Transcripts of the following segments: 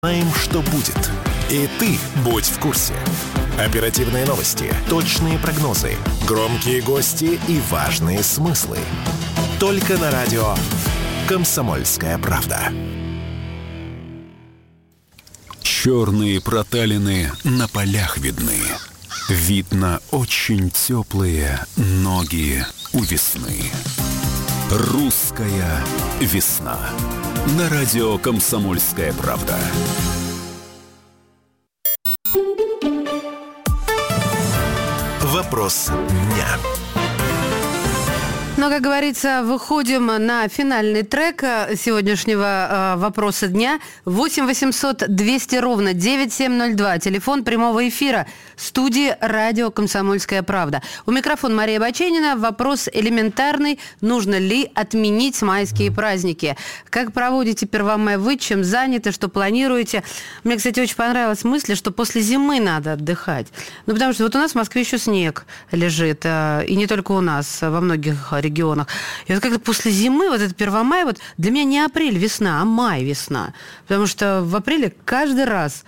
Знаем, что будет. И ты будь в курсе. Оперативные новости, точные прогнозы, громкие гости и важные смыслы. Только на радио «Комсомольская правда». Черные проталины на полях видны. Видно очень теплые ноги у весны. Русская весна. На радио «Комсомольская правда». Вопрос дня. Но, как говорится, выходим на финальный трек сегодняшнего «Вопроса дня». 8 800 200 ровно 9702. Телефон прямого эфира. Студии радио «Комсомольская правда». У микрофона Мария Баченина. Вопрос элементарный. Нужно ли отменить майские праздники? Как проводите 1 мая вы? Чем заняты? Что планируете? Мне, кстати, очень понравилась мысль, что после зимы надо отдыхать. Ну, потому что вот у нас в Москве еще снег лежит. И не только у нас, во многих регионах. И вот как-то после зимы, вот это 1 мая, вот для меня не апрель весна, а май весна. Потому что в апреле каждый раз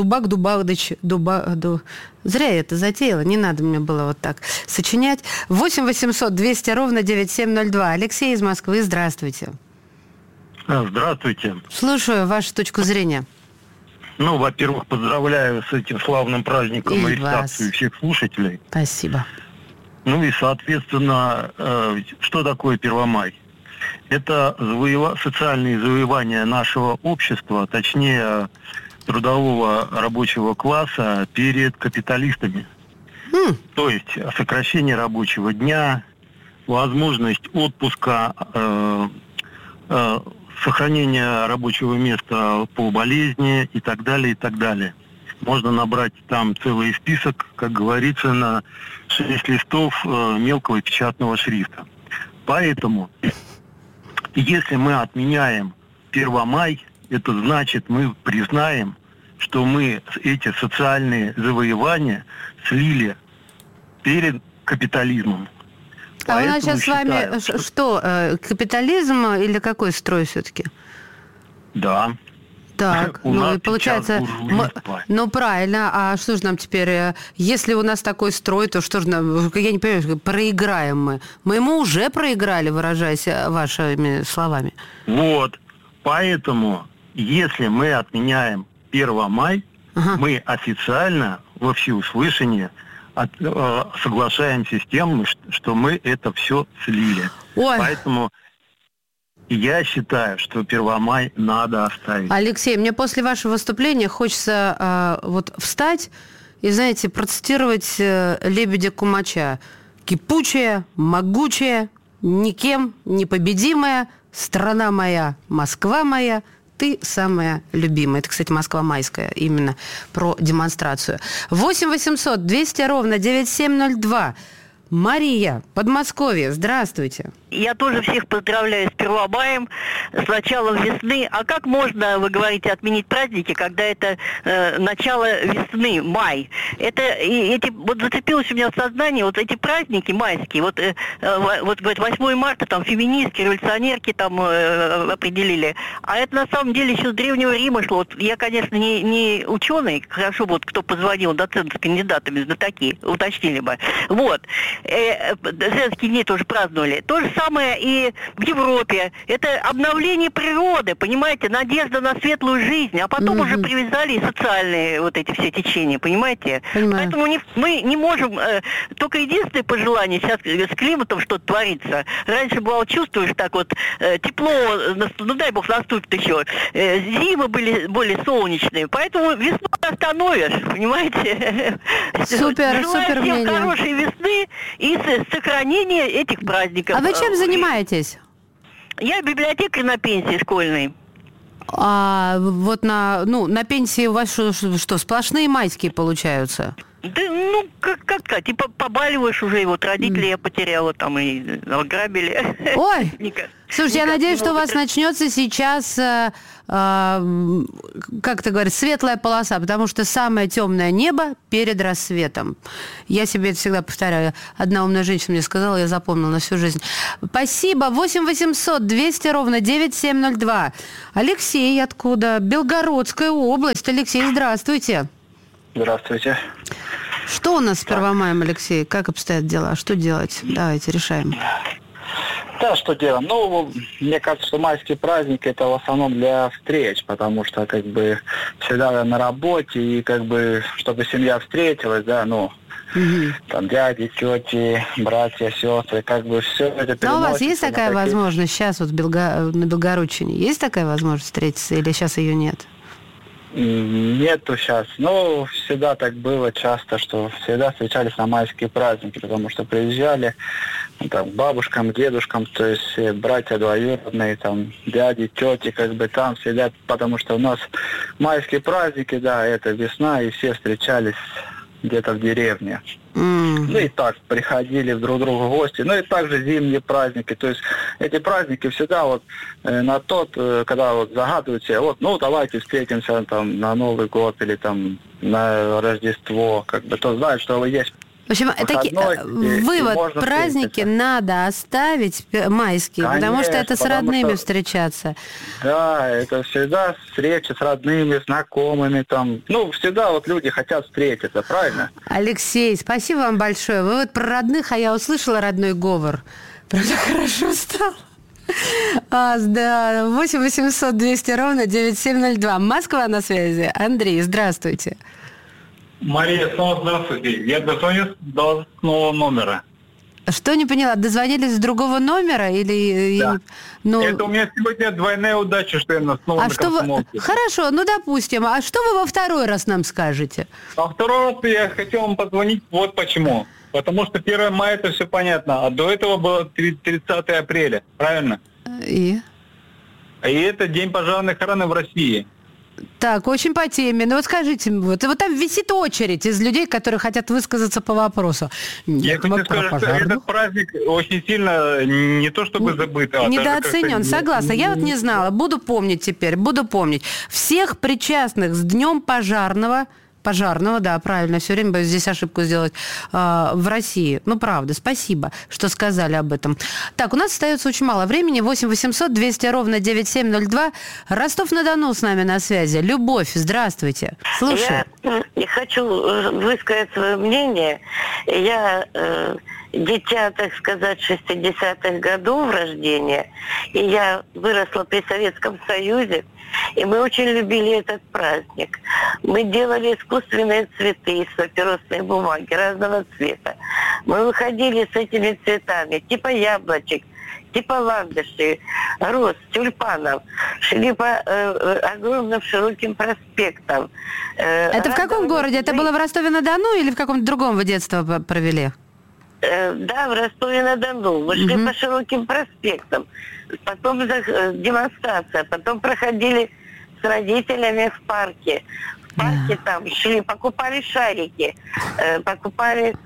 Зря я это затеяла, не надо мне было вот так сочинять. 8 800 200 ровно 9702. Алексей из Москвы, здравствуйте. Здравствуйте. Слушаю вашу точку зрения. Ну, во-первых, поздравляю с этим славным праздником и реакцию всех слушателей. Спасибо. Ну и, соответственно, что такое 1 май? Это социальные завоевания нашего общества, точнее, трудового рабочего класса перед капиталистами. То есть сокращение рабочего дня, возможность отпуска, сохранение рабочего места по болезни и так далее, и так далее. Можно набрать там целый список, как говорится, на 6 листов мелкого печатного шрифта. Поэтому, если мы отменяем 1 май, это значит, мы признаем, что мы эти социальные завоевания слили перед капитализмом. А у нас сейчас с вами что, капитализм или какой строй все-таки? Да. Так, ну и получается, ну правильно, а что же нам теперь, если у нас такой строй, то что же нам, я не понимаю, проиграем мы? Мы ему уже проиграли, выражаясь вашими словами. Вот, поэтому, если мы отменяем 1 мая, мы официально во всеуслышание соглашаемся с тем, что мы это все слили. Ой. Поэтому я считаю, что 1 мая надо оставить. Алексей, мне после вашего выступления хочется вот встать и, знаете, процитировать Лебедя Кумача. «Кипучая, могучая, никем не победимая, страна моя, Москва моя, ты самая любимая». Это, кстати, Москва майская, именно про демонстрацию. 8 800 200 ровно 9702. Мария, Подмосковье, здравствуйте. Я тоже всех поздравляю с 1 маем, с началом весны. А как можно, вы говорите, отменить праздники, когда это начало весны, май? Вот зацепилось у меня в сознании, вот эти праздники майские, вот говорят, 8 марта, там, феминистки, революционерки там определили. А это на самом деле еще с Древнего Рима шло. Вот я, конечно, не ученый, хорошо, вот кто позвонил, доцент с кандидатами, знатоки, уточнили бы. Вот. Женские дни тоже праздновали. То же самое и в Европе. Это обновление природы, понимаете, надежда на светлую жизнь, а потом уже привязали и социальные вот эти все течения, понимаете? Понимаю. Поэтому мы не можем, только единственное пожелание, сейчас с климатом что-то творится. Раньше бывало, чувствуешь так вот, тепло, ну дай бог наступит еще, зимы были более солнечные, поэтому весну остановишь, понимаете? Супер, супер мнение. Всем хорошей весны и сохранения этих праздников. А вы чем занимаетесь? Я библиотекарь на пенсии школьной. А вот на пенсии у вас что, сплошные майские получаются? Да, ну, как-то, типа, побаливаешь уже, и вот родителей я потеряла, там, и ограбили. Ой, слушайте, я надеюсь, что у вас начнется сейчас, как ты говоришь, светлая полоса, потому что самое темное небо перед рассветом. Я себе это всегда повторяю. Одна умная женщина мне сказала, я запомнила на всю жизнь. Спасибо. 8 800 200 ровно 9702. Алексей, откуда? Белгородская область. Алексей, здравствуйте. Здравствуйте. Что у нас с Первомаем, Алексей? Как обстоят дела? Что делать? Давайте решаем. Да, что делаем? Ну, мне кажется, что майские праздники это в основном для встреч, потому что как бы всегда на работе и как бы чтобы семья встретилась, да, ну, там дяди, тети, братья, сестры, как бы все это переносится. А у вас есть такая возможность сейчас вот на Белгородчине? Есть такая возможность встретиться или сейчас ее нет? Нету сейчас. Ну, всегда так было часто, что всегда встречались на майские праздники, потому что приезжали там, к бабушкам, дедушкам, то есть братья двоюродные, там, дяди, тети, как бы там всегда, потому что у нас майские праздники, да, это весна, и все встречались где-то в деревне. Ну и так, приходили друг к другу в гости. Ну и также зимние праздники. То есть эти праздники всегда вот на тот, когда вот загадывают себе, вот, ну давайте встретимся там на Новый год или там на Рождество, как бы, то знают, что вы есть. В общем, вывод, праздники надо оставить майские, конечно, потому что это с родными встречаться. Да, это всегда встречи с родными, знакомыми, там, ну, всегда вот люди хотят встретиться, правильно? Алексей, спасибо вам большое. Вы вот про родных, а я услышала родной говор. Правда, хорошо стало. Да, 8 800 200 ровно 9702. Москва на связи. Андрей, здравствуйте. Мария, снова здравствуйте. Я дозвонюсь до нового номера. Что, не поняла, дозвонились с другого номера или... Да. Ну... Это у меня сегодня двойная удача, что я снова на Комсомолке. Хорошо, ну допустим. А что вы во второй раз нам скажете? Во второй раз я хотел вам позвонить вот почему. Потому что 1 мая это все понятно, а до этого было 30 апреля, правильно? И это День пожарной охраны в России. Так, очень по теме. Ну вот скажите, вот там висит очередь из людей, которые хотят высказаться по вопросу. Я хочу сказать, что этот праздник очень сильно не то чтобы забыт, а недооценен, согласна. Я вот не знала, буду помнить теперь, Всех причастных с Днем пожарного, да, правильно, все время боюсь здесь ошибку сделать, в России. Ну, правда, спасибо, что сказали об этом. Так, у нас остается очень мало времени. 8 800 200 ровно 9702. Ростов-на-Дону с нами на связи. Любовь, здравствуйте. Слушаю. Я хочу высказать свое мнение. Я дитя, так сказать, 60-х годов рождения, и я выросла при Советском Союзе, и мы очень любили этот праздник. Мы делали искусственные цветы из папиросной бумаги разного цвета. Мы выходили с этими цветами, типа яблочек, типа ландышей, роз, тюльпанов, шли по огромным широким проспектам. Это в каком городе? Это было в Ростове-на-Дону или в каком-то другом вы детство провели? Да, в Ростове-на-Дону. Мы шли по широким проспектам. Потом демонстрация. Потом проходили с родителями в парке. В парке там шли, покупали шарики, покупали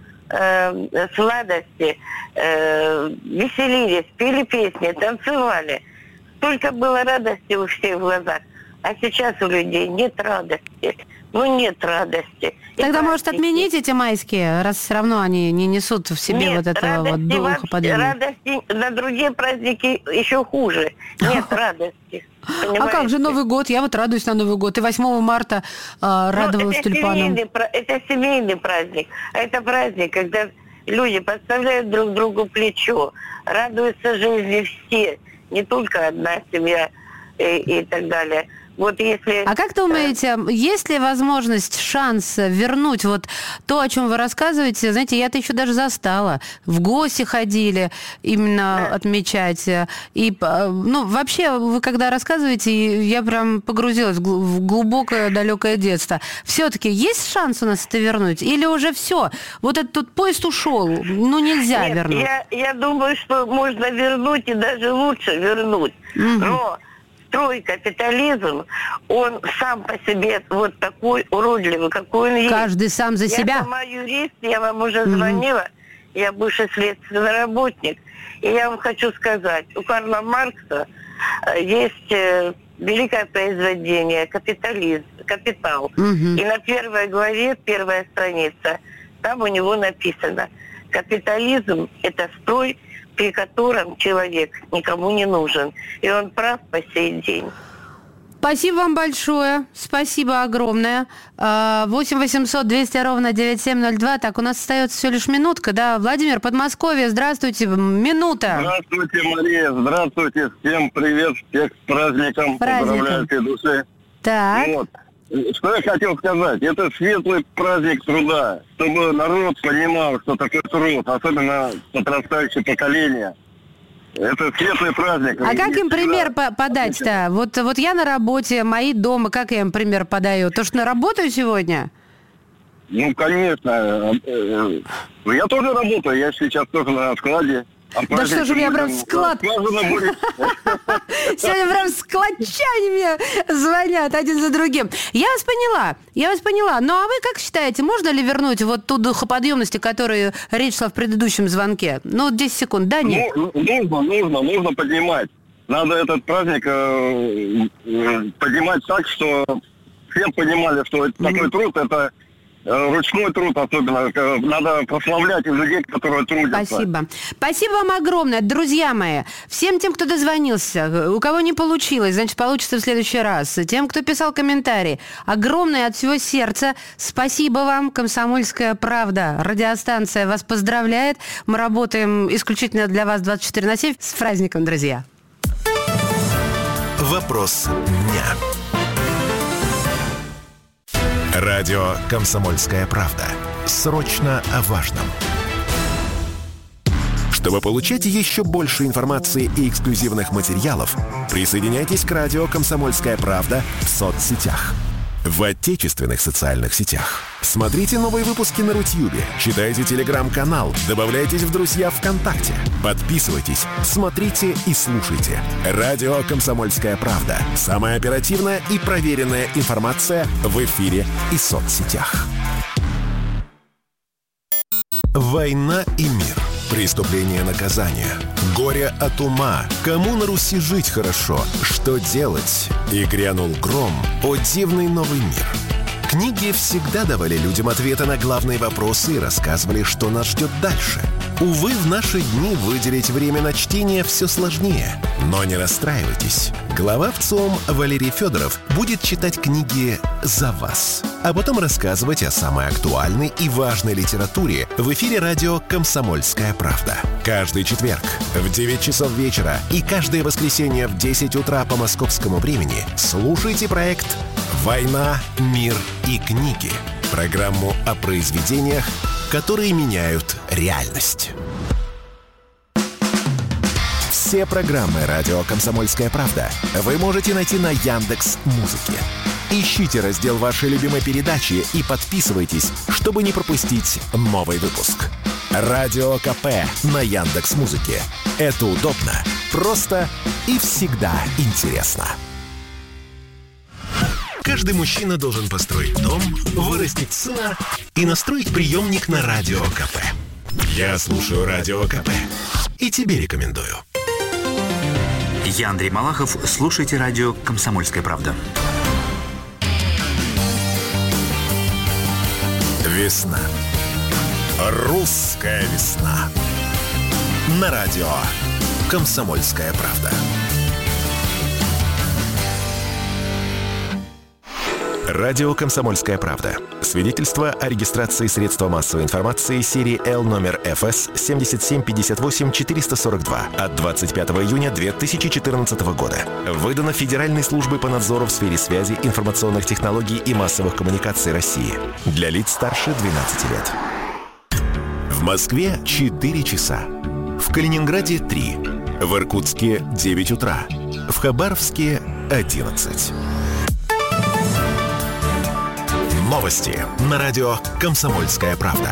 сладости, веселились, пели песни, танцевали. Столько было радости у всех в глазах. А сейчас у людей нет радости. Нет радости. Тогда, может, отменить эти майские, раз все равно они не несут в себе вот этого вот духа подъема? Радости на другие праздники еще хуже. Нет радости. Понимаете? А как же Новый год? Я вот радуюсь на Новый год. И 8 марта радовалась тюльпаном. Это семейный праздник. А это праздник, когда люди подставляют друг другу плечо, радуются жизни все. Не только одна семья и так далее. Вот если... А как думаете, есть ли возможность, шанс вернуть вот то, о чем вы рассказываете? Знаете, я-то еще даже застала. В гости ходили именно отмечать. И, ну, вообще, вы когда рассказываете, я прям погрузилась в глубокое, далекое детство. Все-таки есть шанс у нас это вернуть? Или уже все? Вот этот тут поезд ушел, ну нельзя вернуть. Я думаю, что можно вернуть и даже лучше вернуть. Но стройкапитализм, он сам по себе вот такой уродливый, какой он есть. Каждый сам за себя. Я сама юрист, я вам уже звонила, я бывший следственный работник. И я вам хочу сказать, у Карла Маркса есть великое произведение «Капитал». И на первой главе, первая страница, там у него написано: капитализм – это строй, при котором человек никому не нужен. И он прав по сей день. Спасибо вам большое. Спасибо огромное. 8 800 200 ровно 9702. Так, у нас остается всего лишь минутка. Да, Владимир, Подмосковье, здравствуйте. Минута. Здравствуйте, Мария. Здравствуйте. Всем привет. Всех с праздником. Поздравляю всей души. Так. Вот. Что я хотел сказать. Это светлый праздник труда. Чтобы народ понимал, что такое труд. Особенно подрастающее поколение. Это светлый праздник. А как им пример подать-то? Вот я на работе, мои дома, как я им пример подаю? То, что на работаю сегодня? Ну, конечно. Я тоже работаю. Я сейчас тоже на складе. Да что же у меня прям склад? Сегодня прям складчане мне звонят один за другим. Я вас поняла. Ну, а вы как считаете, можно ли вернуть вот ту духоподъемность, о которой речь шла в предыдущем звонке? Ну, 10 секунд, да, нет? Нужно поднимать. Надо этот праздник поднимать так, что все понимали, что такой труд – это ручной труд особенно. Надо прославлять людей, которые трудятся. Спасибо. Спасибо вам огромное, друзья мои. Всем тем, кто дозвонился, у кого не получилось, значит, получится в следующий раз. Тем, кто писал комментарии, огромное от всего сердца спасибо вам. «Комсомольская правда», радиостанция вас поздравляет. Мы работаем исключительно для вас 24/7. С праздником, друзья. Вопрос дня. Радио «Комсомольская правда». Срочно о важном. Чтобы получать еще больше информации и эксклюзивных материалов, присоединяйтесь к радио «Комсомольская правда» в соцсетях. В отечественных социальных сетях. Смотрите новые выпуски на Рутьюбе, читайте телеграм-канал, добавляйтесь в друзья ВКонтакте, подписывайтесь, смотрите и слушайте. Радио «Комсомольская правда». Самая оперативная и проверенная информация в эфире и соцсетях. Война и мир. Преступление, наказание. Горе от ума. Кому на Руси жить хорошо? Что делать? И грянул гром. О дивный новый мир. Книги всегда давали людям ответы на главные вопросы и рассказывали, что нас ждет дальше. Увы, в наши дни выделить время на чтение все сложнее. Но не расстраивайтесь. Глава ВЦИОМ Валерий Федоров будет читать книги за вас, а потом рассказывать о самой актуальной и важной литературе в эфире радио «Комсомольская правда». Каждый четверг в 9 часов вечера и каждое воскресенье в 10 утра по московскому времени слушайте проект «Война, мир и книги». Программу о произведениях, которые меняют реальность. Все программы радио «Комсомольская правда» вы можете найти на Яндекс.Музыке. Ищите раздел вашей любимой передачи и подписывайтесь, чтобы не пропустить новый выпуск. Радио КП на Яндекс.Музыке. Это удобно, просто и всегда интересно. Каждый мужчина должен построить дом, вырастить сына и настроить приемник на Радио КП. Я слушаю Радио КП и тебе рекомендую. Я Андрей Малахов. Слушайте радио «Комсомольская правда». Весна. Русская весна. На радио «Комсомольская правда». Радио «Комсомольская правда». Свидетельство о регистрации средства массовой информации серии Л номер ФС 7758-442 от 25 июня 2014 года. Выдано Федеральной службой по надзору в сфере связи, информационных технологий и массовых коммуникаций России. Для лиц старше 12 лет. В Москве 4 часа. В Калининграде 3. В Иркутске 9 утра. В Хабаровске 11. Новости на радио «Комсомольская правда».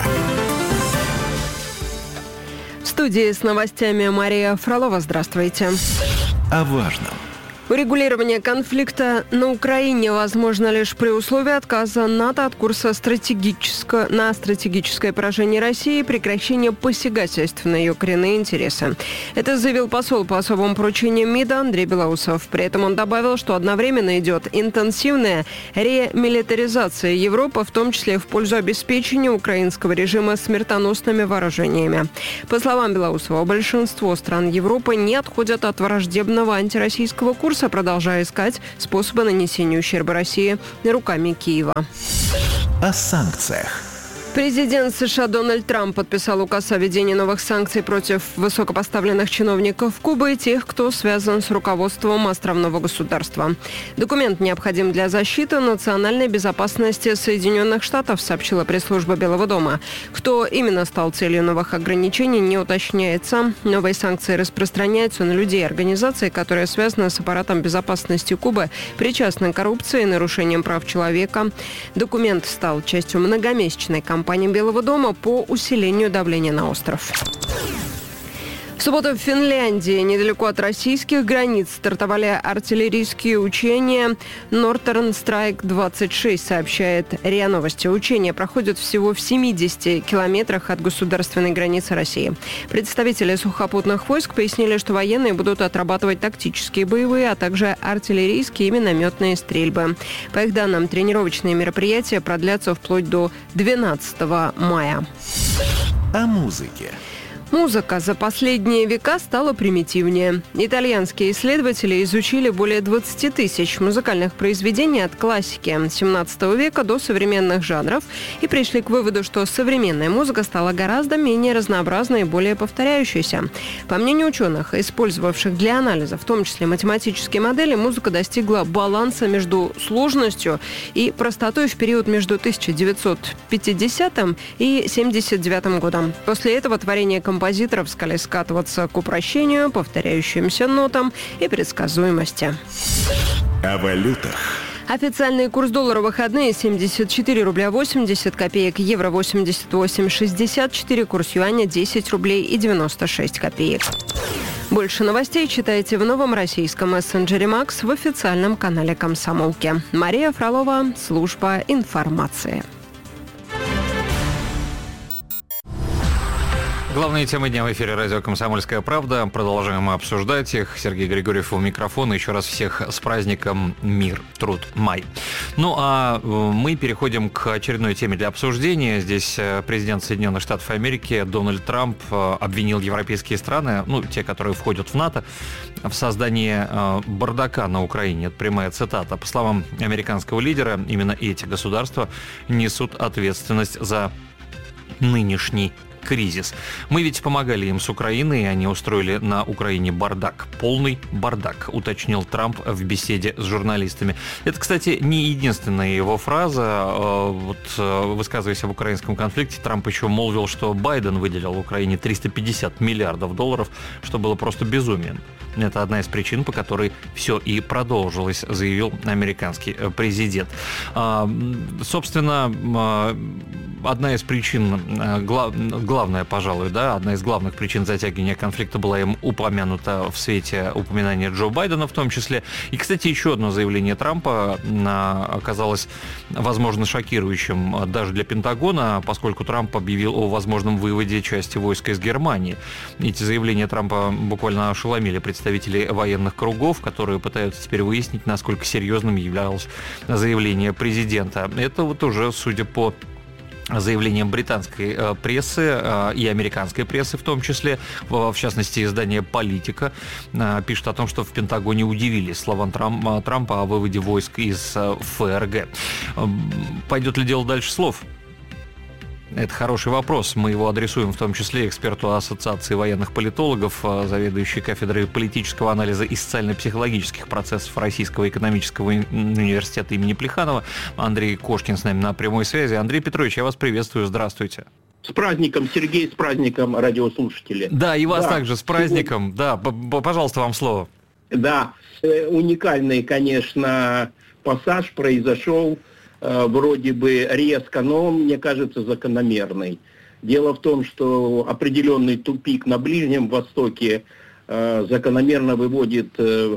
В студии с новостями Мария Фролова. Здравствуйте. О важном Урегулирование конфликта на Украине возможно лишь при условии отказа НАТО от курса на стратегическое поражение России и прекращение посягательств на ее коренные интересы. Это заявил посол по особому поручению МИДа Андрей Белоусов. При этом он добавил, что одновременно идет интенсивная ремилитаризация Европы, в том числе в пользу обеспечения украинского режима смертоносными вооружениями. По словам Белоусова, большинство стран Европы не отходят от враждебного антироссийского курса, продолжая искать способы нанесения ущерба России руками Киева. О санкциях. Президент США Дональд Трамп подписал указ о введении новых санкций против высокопоставленных чиновников Кубы и тех, кто связан с руководством островного государства. Документ необходим для защиты национальной безопасности Соединенных Штатов, сообщила пресс-служба Белого дома. Кто именно стал целью новых ограничений, не уточняется. Новые санкции распространяются на людей и организации, которые связаны с аппаратом безопасности Кубы, причастны к коррупции и нарушениям прав человека. Документ стал частью многомесячной кампании Белого дома по усилению давления на остров. В субботу в Финляндии, недалеко от российских границ, стартовали артиллерийские учения Northern Strike 26, сообщает РИА Новости. Учения проходят всего в 70 километрах от государственной границы России. Представители сухопутных войск пояснили, что военные будут отрабатывать тактические боевые, а также артиллерийские и минометные стрельбы. По их данным, тренировочные мероприятия продлятся вплоть до 12 мая. О музыке. Музыка за последние века стала примитивнее. Итальянские исследователи изучили более 20 тысяч музыкальных произведений от классики 17 века до современных жанров и пришли к выводу, что современная музыка стала гораздо менее разнообразной и более повторяющейся. По мнению ученых, использовавших для анализа, в том числе математические модели, музыка достигла баланса между сложностью и простотой в период между 1950 и 1979 годом. После этого творение композиторов стали скатываться к упрощению, повторяющимся нотам и предсказуемости. О валютах. Официальный курс доллара в выходные 74 рубля 80 копеек, евро 88,64, курс юаня 10 рублей и 96 копеек. Больше новостей читайте в новом российском мессенджере «Макс» в официальном канале «Комсомолки». Мария Фролова, служба информации. Главные темы дня в эфире радио «Комсомольская правда». Продолжаем мы обсуждать их. Сергей Григорьев у микрофона. Еще раз всех с праздником «Мир, труд, май». Ну а мы переходим к очередной теме для обсуждения. Здесь президент Соединенных Штатов Америки Дональд Трамп обвинил европейские страны, те, которые входят в НАТО, в создании бардака на Украине. Это прямая цитата. По словам американского лидера, именно эти государства несут ответственность за нынешний кризис. Мы ведь помогали им с Украиной, и они устроили на Украине бардак. Полный бардак, уточнил Трамп в беседе с журналистами. Это, кстати, не единственная его фраза. Высказываясь об украинском конфликте, Трамп еще молвил, что Байден выделил Украине 350 миллиардов долларов, что было просто безумием. Это одна из причин, по которой все и продолжилось, заявил американский президент. Собственно, одна из причин, главная, пожалуй, одна из главных причин затягивания конфликта была им упомянута в свете упоминания Джо Байдена в том числе. И, кстати, еще одно заявление Трампа оказалось, возможно, шокирующим даже для Пентагона, поскольку Трамп объявил о возможном выводе части войск из Германии. Эти заявления Трампа буквально ошеломили представителей военных кругов, которые пытаются теперь выяснить, насколько серьезным являлось заявление президента. Это уже, судя по заявлением британской прессы и американской прессы в том числе, в частности, издание «Политика» пишет о том, что в Пентагоне удивились словам Трампа о выводе войск из ФРГ. Пойдет ли дело дальше слов? Это хороший вопрос. Мы его адресуем в том числе эксперту Ассоциации военных политологов, заведующей кафедрой политического анализа и социально-психологических процессов Российского экономического университета имени Плеханова. Андрей Кошкин с нами на прямой связи. Андрей Петрович, я вас приветствую. Здравствуйте. С праздником, Сергей, с праздником, радиослушатели. Да, и вас также с праздником. Да, пожалуйста, вам слово. Да, уникальный, конечно, пассаж произошел. Вроде бы резко, но, мне кажется, закономерный. Дело в том, что определенный тупик на Ближнем Востоке закономерно выводит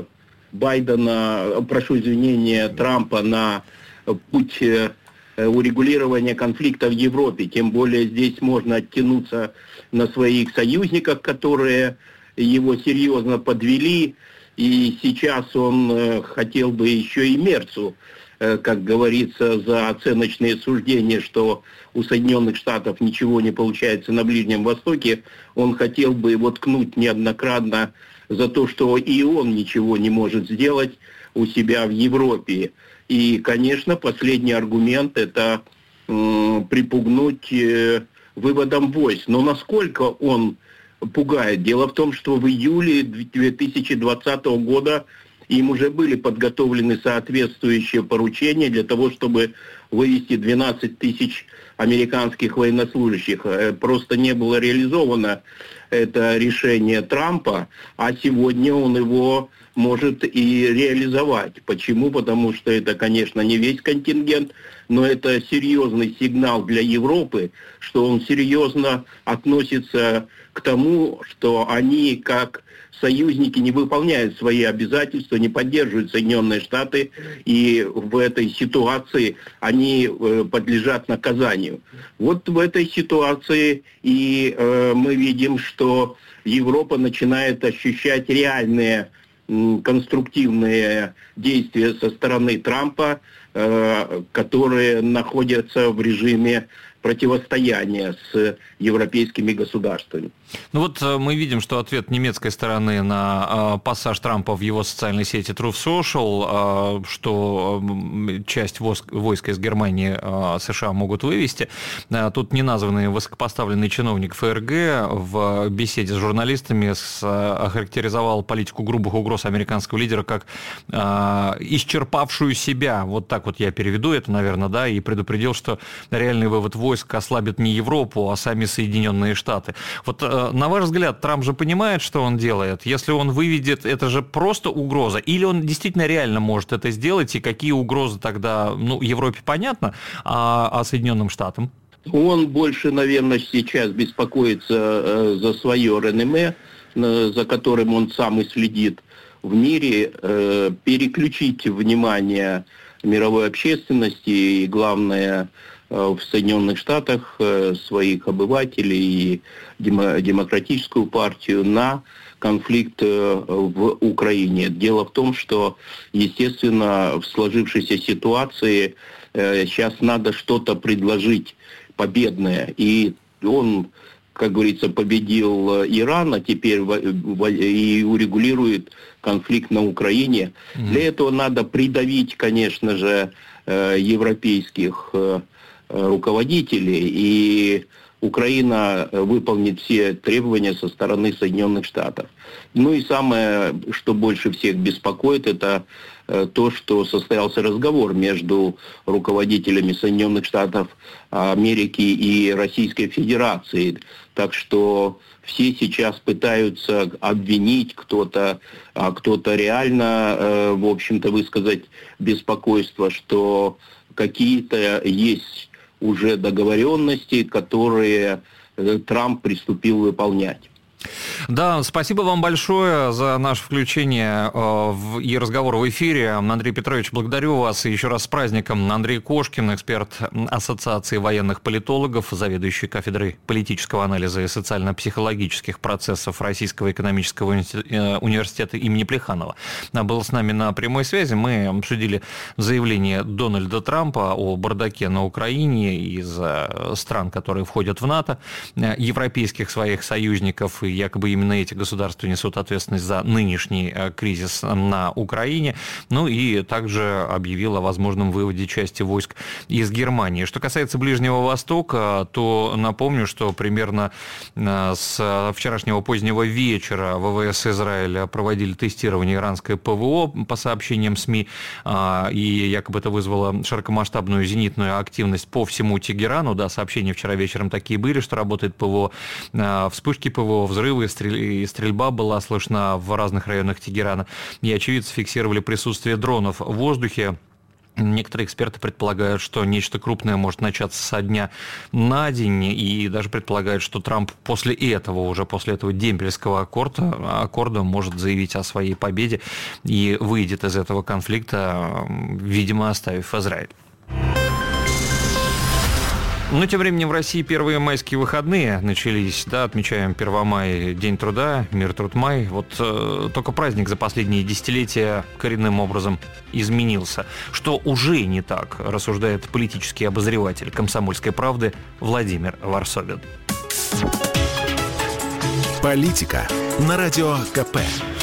Трампа на путь урегулирования конфликта в Европе. Тем более здесь можно оттянуться на своих союзников, которые его серьезно подвели. И сейчас он хотел бы еще и Мерцу, как говорится, за оценочные суждения, что у Соединенных Штатов ничего не получается на Ближнем Востоке. Он хотел бы его ткнуть неоднократно за то, что и он ничего не может сделать у себя в Европе. И, конечно, последний аргумент – это припугнуть выводом войск. Но насколько он пугает? Дело в том, что в июле 2020 года им уже были подготовлены соответствующие поручения для того, чтобы вывести 12 тысяч американских военнослужащих. Просто не было реализовано это решение Трампа, а сегодня он его может и реализовать. Почему? Потому что это, конечно, не весь контингент, но это серьезный сигнал для Европы, что он серьезно относится к тому, что они, как союзники, не выполняют свои обязательства, не поддерживают Соединенные Штаты, и в этой ситуации они подлежат наказанию. Вот в этой ситуации и мы видим, что Европа начинает ощущать реальные конструктивные действия со стороны Трампа, которые находятся в режиме противостояния с европейскими государствами. Ну вот мы видим, что ответ немецкой стороны на пассаж Трампа в его социальной сети Truth Social, что часть войск из Германии США могут вывести. Тут неназванный высокопоставленный чиновник ФРГ в беседе с журналистами охарактеризовал политику грубых угроз американского лидера как исчерпавшую себя. Вот так вот я переведу это, наверное, да, и предупредил, что реальный вывод войск ослабит не Европу, а сами Соединенные Штаты. Вот на ваш взгляд, Трамп же понимает, что он делает? Если он выведет, это же просто угроза? Или он действительно реально может это сделать? И какие угрозы тогда, Европе понятно, а Соединенным Штатам? Он больше, наверное, сейчас беспокоится за свое реноме, за которым он сам и следит в мире, переключить внимание мировой общественности и, главное, в Соединенных Штатах своих обывателей и демократическую партию на конфликт в Украине. Дело в том, что, естественно, в сложившейся ситуации сейчас надо что-то предложить победное. И он, как говорится, победил Иран, а теперь и урегулирует конфликт на Украине. Для этого надо придавить, конечно же, европейских руководителей, и Украина выполнит все требования со стороны Соединенных Штатов. Ну и самое, что больше всех беспокоит, это то, что состоялся разговор между руководителями Соединенных Штатов Америки и Российской Федерации. Так что все сейчас пытаются обвинить кто-то, а кто-то реально, в общем-то, высказать беспокойство, что какие-то есть уже договоренности, которые Трамп приступил выполнять. Да, спасибо вам большое за наше включение и разговор в эфире. Андрей Петрович, благодарю вас. И еще раз с праздником. Андрей Кошкин, эксперт Ассоциации военных политологов, заведующий кафедрой политического анализа и социально-психологических процессов Российского экономического университета имени Плеханова, был с нами на прямой связи. Мы обсудили заявление Дональда Трампа о бардаке на Украине из стран, которые входят в НАТО, европейских своих союзников, и якобы именно эти государства несут ответственность за нынешний кризис на Украине, ну и также объявил о возможном выводе части войск из Германии. Что касается Ближнего Востока, то напомню, что примерно с вчерашнего позднего вечера ВВС Израиля проводили тестирование иранской ПВО по сообщениям СМИ, и якобы это вызвало широкомасштабную зенитную активность по всему Тегерану. Да, сообщения вчера вечером такие были, что работает ПВО, вспышки ПВО, взрывы, стрельба была слышна в разных районах Тегерана. И очевидцы фиксировали присутствие дронов в воздухе. Некоторые эксперты предполагают, что нечто крупное может начаться со дня на день, и даже предполагают, что Трамп после этого демпельского аккорда может заявить о своей победе и выйдет из этого конфликта, видимо, оставив Израиль. Но тем временем в России первые майские выходные начались, да, отмечаем 1 мая, День труда, Мир, труд, май. Вот только праздник за последние десятилетия коренным образом изменился, что уже не так, рассуждает политический обозреватель «Комсомольской правды» Владимир Варсобин. Политика на радио КП.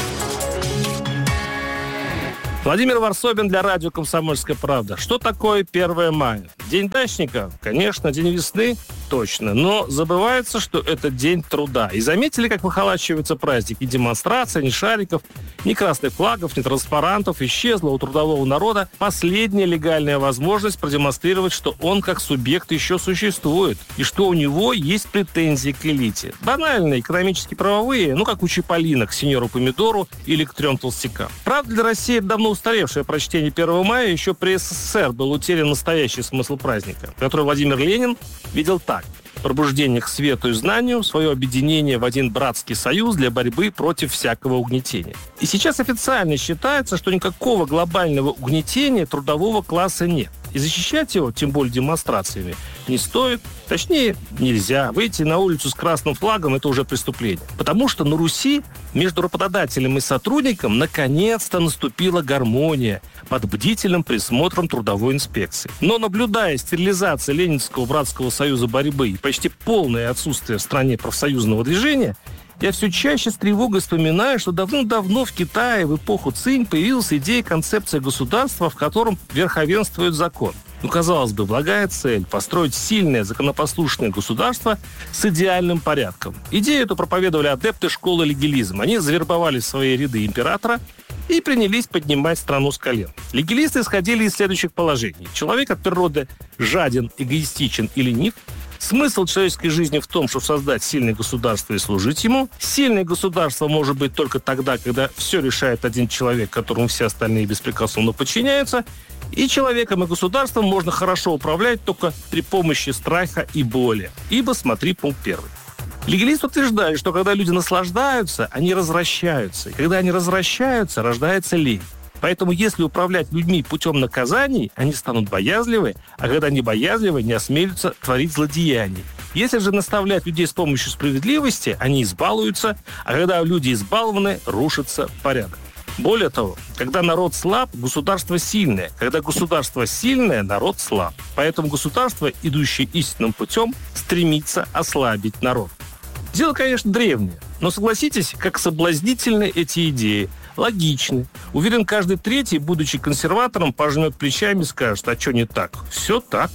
Владимир Варсобин для радио «Комсомольская правда». Что такое 1 мая? День дачника? Конечно. День весны? Точно. Но забывается, что это день труда. И заметили, как выхолачивается праздник? Ни демонстраций, ни шариков, ни красных флагов, ни транспарантов. Исчезла у трудового народа последняя легальная возможность продемонстрировать, что он как субъект еще существует. И что у него есть претензии к элите. Банальные, экономически-правовые, как у Чиполлино к сеньору Помидору или к 3 толстякам. Правда, для России давно устаревшее прочтение 1 мая еще при СССР был утерян настоящий смысл праздника, который Владимир Ленин видел так. Пробуждение к свету и знанию, свое объединение в один братский союз для борьбы против всякого угнетения. И сейчас официально считается, что никакого глобального угнетения трудового класса нет. И защищать его, тем более демонстрациями, не стоит. Точнее, нельзя. Выйти на улицу с красным флагом – это уже преступление. Потому что на Руси между работодателем и сотрудником наконец-то наступила гармония под бдительным присмотром трудовой инспекции. Но наблюдая стерилизацию Ленинского братского союза борьбы и почти полное отсутствие в стране профсоюзного движения, я все чаще с тревогой вспоминаю, что давным-давно в Китае в эпоху Цинь появилась идея концепции государства, в котором верховенствует закон. Казалось бы, благая цель – построить сильное, законопослушное государство с идеальным порядком. Идею эту проповедовали адепты школы легилизма. Они завербовали в свои ряды императора и принялись поднимать страну с колен. Легилисты исходили из следующих положений. Человек от природы жаден, эгоистичен и ленив. Смысл человеческой жизни в том, чтобы создать сильное государство и служить ему. Сильное государство может быть только тогда, когда все решает один человек, которому все остальные беспрекословно подчиняются. И человеком и государством можно хорошо управлять только при помощи страха и боли. Ибо смотри пункт 1. Легилисты утверждали, что когда люди наслаждаются, они развращаются. И когда они развращаются, рождается лень. Поэтому если управлять людьми путем наказаний, они станут боязливы, а когда они боязливы, не осмелятся творить злодеяний. Если же наставлять людей с помощью справедливости, они избалуются, а когда люди избалованы, рушится порядок. Более того, когда народ слаб, государство сильное. Когда государство сильное, народ слаб. Поэтому государство, идущее истинным путем, стремится ослабить народ. Дело, конечно, древнее, но согласитесь, как соблазнительны эти идеи. Логичны. Уверен, каждый третий, будучи консерватором, пожмет плечами и скажет: а что не так? Все так.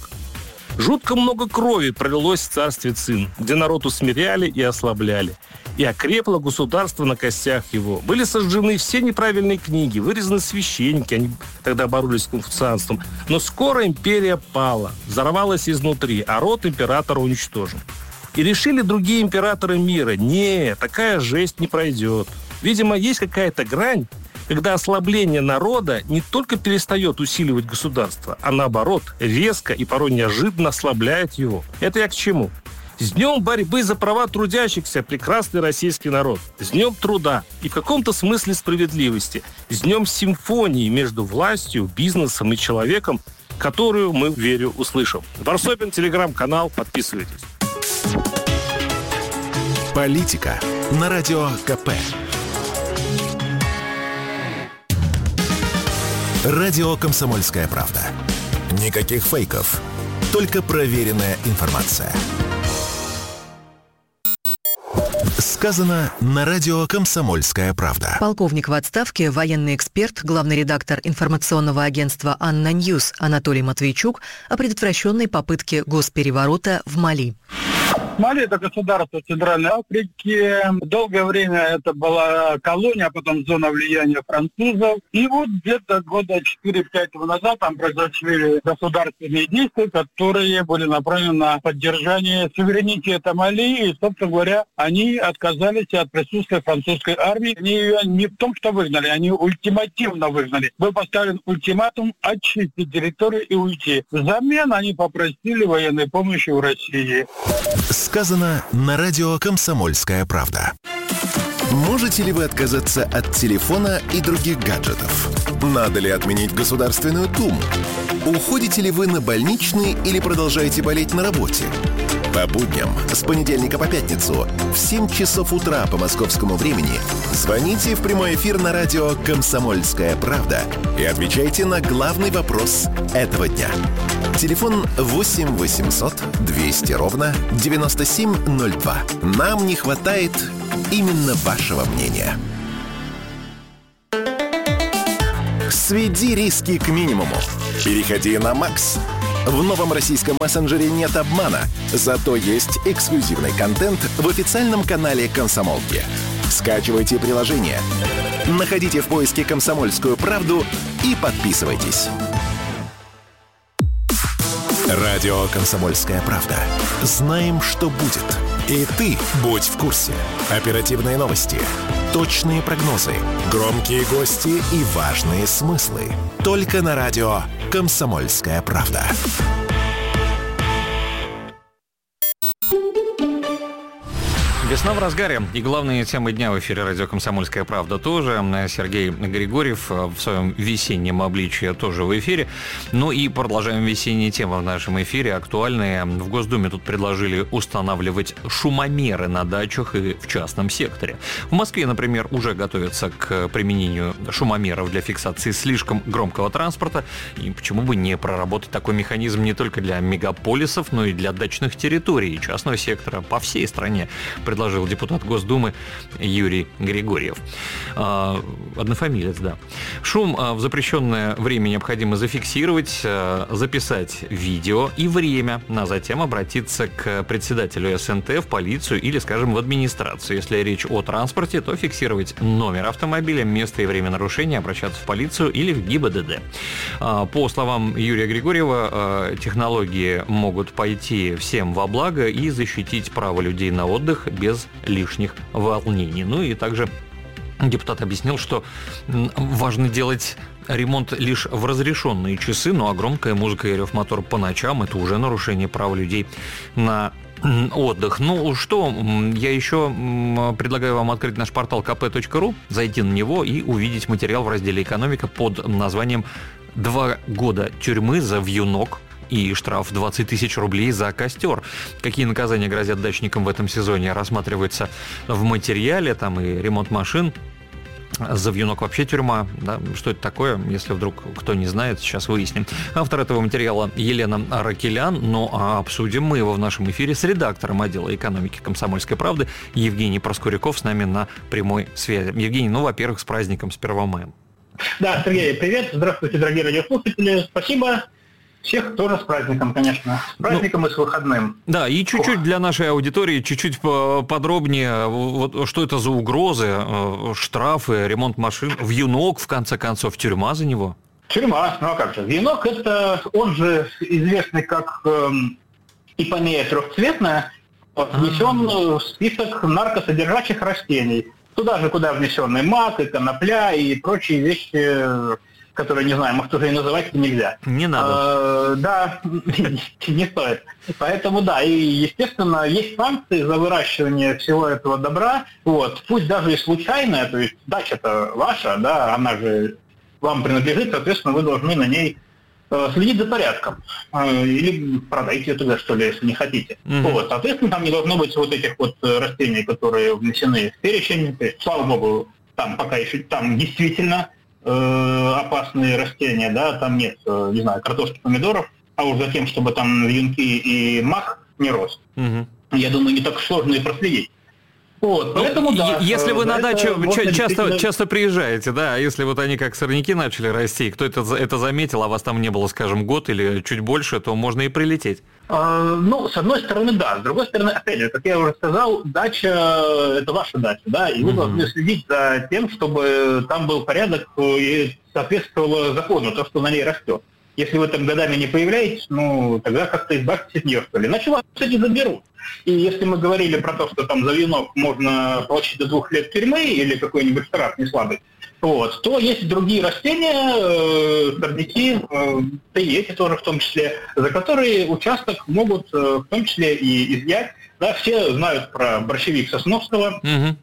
Жутко много крови пролилось в царстве Цин, где народ усмиряли и ослабляли. И окрепло государство на костях его. Были сожжены все неправильные книги, вырезаны священники, они тогда боролись с конфуцианством. Но скоро империя пала, взорвалась изнутри, а род императора уничтожен. И решили другие императоры мира: не, такая жесть не пройдет. Видимо, есть какая-то грань, когда ослабление народа не только перестает усиливать государство, а наоборот, резко и порой неожиданно ослабляет его. Это я к чему? С днем борьбы за права трудящихся, прекрасный российский народ. С днем труда и в каком-то смысле справедливости. С днем симфонии между властью, бизнесом и человеком, которую мы, верю, услышим. Варсобин, телеграм-канал, подписывайтесь. Политика на радио КП. Радио «Комсомольская правда». Никаких фейков, только проверенная информация. Сказано на радио «Комсомольская правда». Полковник в отставке, военный эксперт, главный редактор информационного агентства «Анна Ньюс» Анатолий Матвейчук о предотвращенной попытке госпереворота в Мали. Мали – это государство Центральной Африки. Долгое время это была колония, а потом зона влияния французов. И вот где-то года 4-5 назад там произошли государственные действия, которые были направлены на поддержание суверенитета Мали. И, собственно говоря, они отказались от присутствия французской армии. Они ее не в том, что выгнали, они ультимативно выгнали. Был поставлен ультиматум очистить территорию и уйти. Взамен они попросили военной помощи у России. Сказано на радио «Комсомольская правда». Можете ли вы отказаться от телефона и других гаджетов? Надо ли отменить Государственную Думу? Уходите ли вы на больничный или продолжаете болеть на работе? По будням с понедельника по пятницу в 7 часов утра по московскому времени звоните в прямой эфир на радио «Комсомольская правда» и отвечайте на главный вопрос этого дня. Телефон 8 800 200 ровно 9702. Нам не хватает именно вашего мнения. Сведи риски к минимуму. Переходи на Макс. В новом российском мессенджере нет обмана, зато есть эксклюзивный контент в официальном канале «Комсомолки». Скачивайте приложение, находите в поиске «Комсомольскую правду» и подписывайтесь. Радио «Комсомольская правда». Знаем, что будет. И ты будь в курсе. Оперативные новости, точные прогнозы, громкие гости и важные смыслы. Только на радио «Комсомольская правда». Весна в разгаре, и главные темы дня в эфире радио «Комсомольская правда» тоже. Сергей Григорьев в своем весеннем обличии тоже в эфире. Ну и продолжаем весенние темы в нашем эфире, актуальные. В Госдуме тут предложили устанавливать шумомеры на дачах и в частном секторе. В Москве, например, уже готовятся к применению шумомеров для фиксации слишком громкого транспорта. И почему бы не проработать такой механизм не только для мегаполисов, но и для дачных территорий и частного сектора по всей стране, предложил депутат Госдумы Юрий Григорьев. Однофамилец, да. Шум в запрещенное время необходимо зафиксировать, записать видео и время, а затем обратиться к председателю СНТ, в полицию или, скажем, в администрацию. Если речь о транспорте, то фиксировать номер автомобиля, место и время нарушения, обращаться в полицию или в ГИБДД. По словам Юрия Григорьева, технологии могут пойти всем во благо и защитить право людей на отдых без лишних волнений. Ну и также депутат объяснил, что важно делать ремонт лишь в разрешенные часы, ну а громкая музыка и рев мотора по ночам – это уже нарушение права людей на отдых. Ну что, я еще предлагаю вам открыть наш портал kp.ru, зайти на него и увидеть материал в разделе «Экономика» под названием «2 года тюрьмы за вьюнок и штраф 20 тысяч рублей за костер». Какие наказания грозят дачникам в этом сезоне, рассматривается в материале. Там и ремонт машин. За вьюнок вообще тюрьма. Да? Что это такое? Если вдруг кто не знает, сейчас выясним. Автор этого материала Елена Аракелян. Ну а обсудим мы его в нашем эфире с редактором отдела экономики «Комсомольской правды» Евгений Проскуряков с нами на прямой связи. Евгений, ну, во-первых, с праздником, с 1 мая. Да, Сергей, привет. Здравствуйте, дорогие радиослушатели. Спасибо. Всех тоже с праздником, конечно. С праздником и с выходным. Да, и чуть-чуть для нашей аудитории, чуть-чуть подробнее, вот, что это за угрозы, штрафы, ремонт машин, вьюнок, в конце концов, тюрьма за него? Тюрьма, ну а как же. Вьюнок – это, он же известный как ипомея трехцветная, внесен в список наркосодержащих растений. Туда же, куда внесены мак, и конопля, и прочие вещи, которые, не знаю, может, уже и называть нельзя. Не надо. Да, не стоит. Поэтому, да, и, естественно, есть санкции за выращивание всего этого добра. Вот. Пусть даже и случайная, то есть дача-то ваша, да, она же вам принадлежит, соответственно, вы должны на ней следить за порядком. Или продайте ее туда, что ли, если не хотите. Вот. Соответственно, там не должно быть вот этих вот растений, которые внесены в перечень. То есть, слава богу, там пока еще там действительно опасные растения, да, там нет, не знаю, картошки, помидоров, а уж за тем, чтобы там вьюнки и мак не рос. Я думаю, не так сложно и проследить. Вот, поэтому, да. Если вы на дачу часто приезжаете, да, если вот они как сорняки начали расти, кто это заметил, а вас там не было, скажем, год или чуть больше, то можно и прилететь. С одной стороны, да. С другой стороны, опять же, как я уже сказал, дача – это ваша дача, да, и вы должны следить за тем, чтобы там был порядок и соответствовало закону, то, что на ней растет. Если вы там годами не появляетесь, тогда как-то избавьтесь от нее, что ли. Иначе вас, кстати, заберут. И если мы говорили про то, что там за венок можно получить до 2 лет тюрьмы или какой-нибудь штраф не слабый, то есть другие растения, сорняки, да и эти тоже в том числе, за которые участок могут в том числе и изъять. Да, все знают про борщевик Сосновского.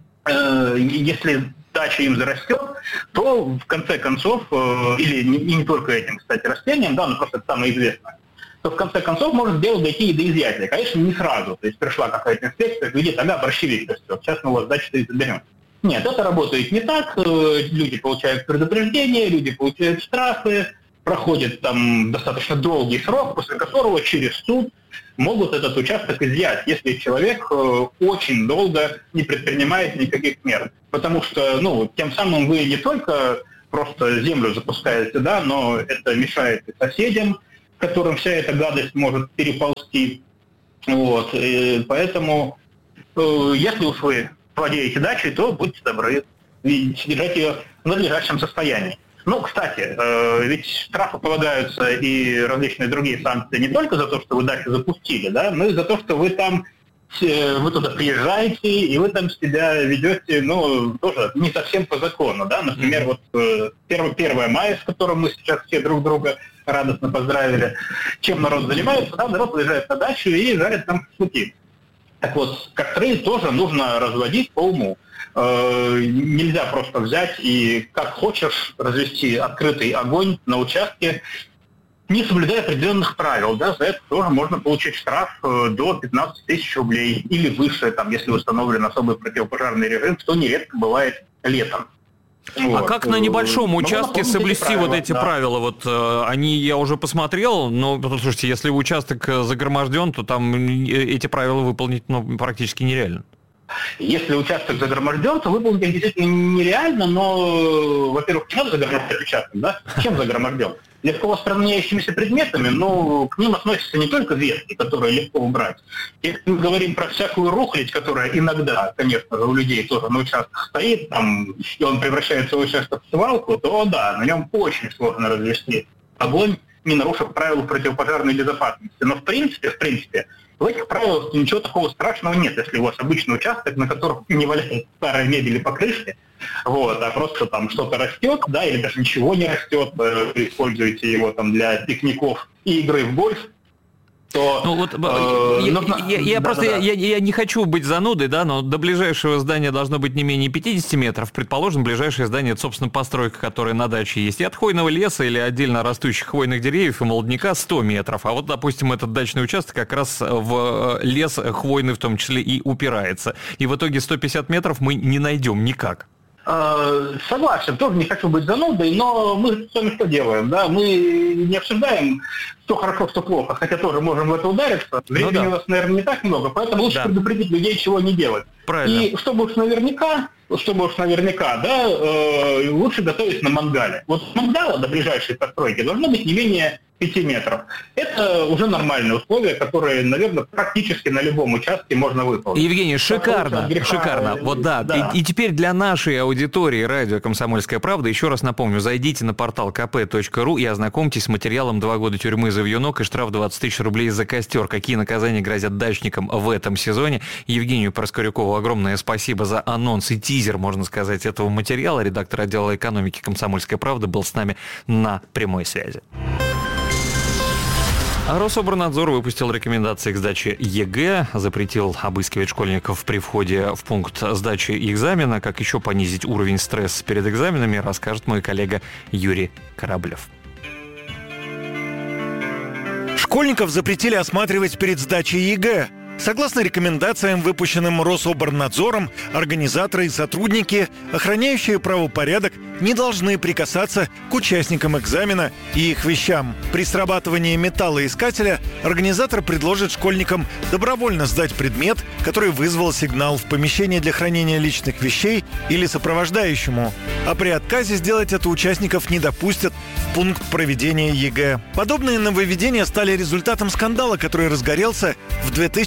Если дача им зарастет, то в конце концов, или не только этим, кстати, растением, да, но просто это самое известное, то в конце концов может дело дойти и до изъятия. Конечно, не сразу. То есть пришла какая-то инспекция, говорит, борщевик растет, сейчас мы у вас дачу-то и заберем. Нет, это работает не так. Люди получают предупреждения, люди получают штрафы, проходит там достаточно долгий срок, после которого через суд могут этот участок изъять, если человек очень долго не предпринимает никаких мер. Потому что, тем самым вы не только просто землю запускаете, да, но это мешает и соседям, к которым вся эта гадость может переползти. И поэтому, если уж вы владеете дачей, то будьте добры содержать ее в надлежащем состоянии. Кстати, ведь штрафы полагаются и различные другие санкции не только за то, что вы дачу запустили, да, но и за то, что вы туда приезжаете, и вы там себя ведете, тоже не совсем по закону, да. Например, 1 мая, с которым мы сейчас все друг друга радостно поздравили. Чем народ занимается? Да, народ приезжает на дачу и жарит там шашлыки. Так вот, костры тоже нужно разводить по уму. Нельзя просто взять и, как хочешь, развести открытый огонь на участке, не соблюдая определенных правил. Да, за это тоже можно получить штраф до 15 тысяч рублей или выше, если установлен особый противопожарный режим, что нередко бывает летом. А как на небольшом участке соблюсти эти правила? Я уже посмотрел, но, слушайте, если участок загроможден, то там эти правила выполнить практически нереально. Если участок загроможден, то выполнить их действительно нереально, но, во-первых, не надо загромождать участок, да? Чем загроможден? Легко воспламеняющимися предметами, к ним относятся не только ветки, которые легко убрать. Если мы говорим про всякую рухлядь, которая иногда, конечно же, у людей тоже на участках стоит, и он превращает свой участок в свалку, то да, на нем очень сложно развести огонь, не нарушив правила противопожарной безопасности. Но в принципе, в этих правилах ничего такого страшного нет, если у вас обычный участок, на котором не валяется старая мебель и покрышки, а просто там что-то растет, да, или даже ничего не растет, вы используете его для пикников и игры в гольф, то... Я не хочу быть занудой, да, но до ближайшего здания должно быть не менее 50 метров. Предположим, ближайшее здание — это, собственно, постройка, которая на даче есть. И от хвойного леса или отдельно растущих хвойных деревьев и молодняка 100 метров. А допустим, этот дачный участок как раз в лес хвойный в том числе и упирается. И в итоге 150 метров мы не найдем никак. Согласен, тоже не хочу быть занудой, но мы с вами что делаем, да? Мы не обсуждаем, что хорошо, что плохо, хотя тоже можем в это удариться. Времени у нас, наверное, не так много, поэтому лучше предупредить людей, чего не делать. Правильно. И чтобы уж наверняка, да, лучше готовить на мангале. От мангала до ближайшей постройки должно быть не менее 5 метров. Это уже нормальные условия, которые, наверное, практически на любом участке можно выполнить. Евгений, шикарно. И теперь для нашей аудитории радио «Комсомольская правда» еще раз напомню, зайдите на портал kp.ru и ознакомьтесь с материалом 2 года тюрьмы за вьюнок и штраф 20 тысяч рублей за костер. Какие наказания грозят дачникам в этом сезоне. Евгению Проскурякову огромное спасибо за анонс и тизер, можно сказать, этого материала. Редактор отдела экономики «Комсомольской правды» был с нами на прямой связи. Рособорнадзор выпустил рекомендации к сдаче ЕГЭ, запретил обыскивать школьников при входе в пункт сдачи экзамена. Как еще понизить уровень стресса перед экзаменами, расскажет мой коллега Юрий Кораблев. Школьников запретили осматривать перед сдачей ЕГЭ. Согласно рекомендациям, выпущенным Рособорнадзором, организаторы и сотрудники, охраняющие правопорядок, не должны прикасаться к участникам экзамена и их вещам. При срабатывании металлоискателя организатор предложит школьникам добровольно сдать предмет, который вызвал сигнал в помещение для хранения личных вещей или сопровождающему. А при отказе сделать это участников не допустят в пункт проведения ЕГЭ. Подобные нововведения стали результатом скандала, который разгорелся в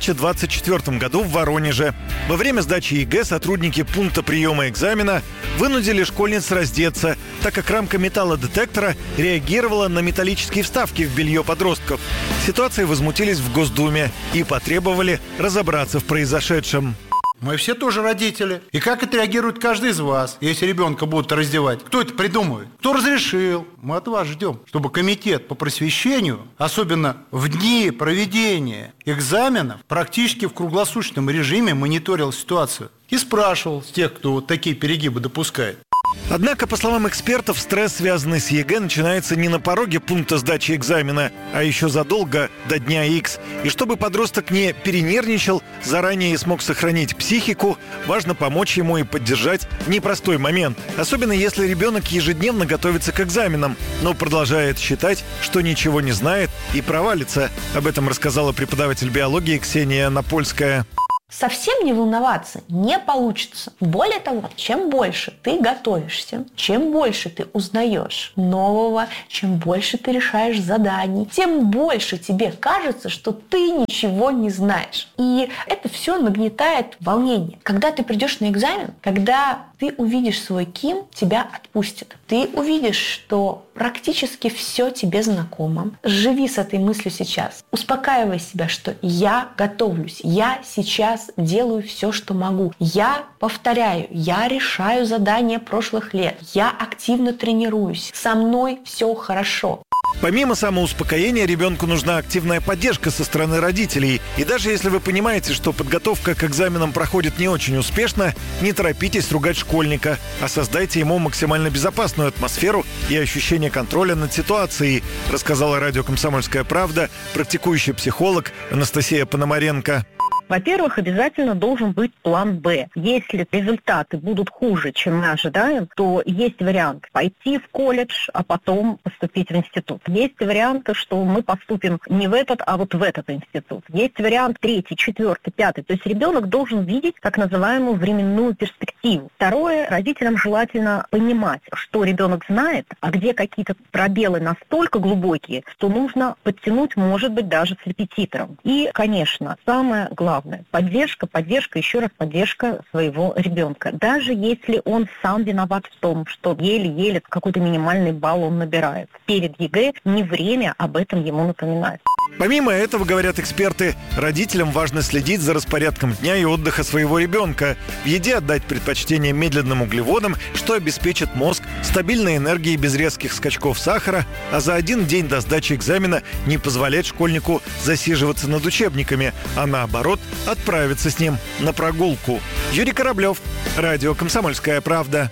2024 году в Воронеже. Во время сдачи ЕГЭ сотрудники пункта приема экзамена вынудили школьниц раздеться, так как рамка металлодетектора реагировала на металлические вставки в белье подростков. Ситуацией возмутились в Госдуме и потребовали разобраться в произошедшем. Мы все тоже родители. И как отреагирует каждый из вас, если ребенка будут раздевать? Кто это придумывает? Кто разрешил? Мы от вас ждем, чтобы комитет по просвещению, особенно в дни проведения экзаменов, практически в круглосуточном режиме мониторил ситуацию и спрашивал с тех, кто вот такие перегибы допускает. Однако, по словам экспертов, стресс, связанный с ЕГЭ, начинается не на пороге пункта сдачи экзамена, а еще задолго до дня X. И чтобы подросток не перенервничал, заранее смог сохранить психику, важно помочь ему и поддержать непростой момент. Особенно если ребенок ежедневно готовится к экзаменам, но продолжает считать, что ничего не знает и провалится. Об этом рассказала преподаватель биологии Ксения Напольская. Совсем не волноваться не получится. Более того, чем больше ты готовишься, чем больше ты узнаешь нового, чем больше ты решаешь заданий, тем больше тебе кажется, что ты ничего не знаешь. И это все нагнетает волнение. Когда ты придешь на экзамен, когда ты увидишь свой КИМ, тебя отпустят. Ты увидишь, что практически все тебе знакомо. Живи с этой мыслью сейчас. Успокаивай себя, что я готовлюсь, я сейчас делаю все, что могу. Я повторяю, я решаю задания прошлых лет, я активно тренируюсь, со мной все хорошо. Помимо самоуспокоения, ребенку нужна активная поддержка со стороны родителей. И даже если вы понимаете, что подготовка к экзаменам проходит не очень успешно, не торопитесь ругать школьника, а создайте ему максимально безопасную атмосферу и ощущение контроля над ситуацией, рассказала радио «Комсомольская правда» практикующий психолог Анастасия Пономаренко. Во-первых, обязательно должен быть план «Б». Если результаты будут хуже, чем мы ожидаем, то есть вариант пойти в колледж, а потом поступить в институт. Есть варианты, что мы поступим не в этот, а вот в этот институт. Есть вариант 3, 4, 5. То есть ребенок должен видеть так называемую временную перспективу. Второе, родителям желательно понимать, что ребенок знает, а где какие-то пробелы настолько глубокие, что нужно подтянуть, может быть, даже с репетитором. И, конечно, самое главное, поддержка, еще раз поддержка своего ребенка. Даже если он сам виноват в том, что еле-еле какой-то минимальный балл он набирает. Перед ЕГЭ не время об этом ему напоминать. Помимо этого, говорят эксперты, родителям важно следить за распорядком дня и отдыха своего ребенка. В еде отдать предпочтение медленным углеводам, что обеспечит мозг стабильной энергией без резких скачков сахара, а за один день до сдачи экзамена не позволять школьнику засиживаться над учебниками, а наоборот отправиться с ним на прогулку. Юрий Кораблев, радио «Комсомольская правда».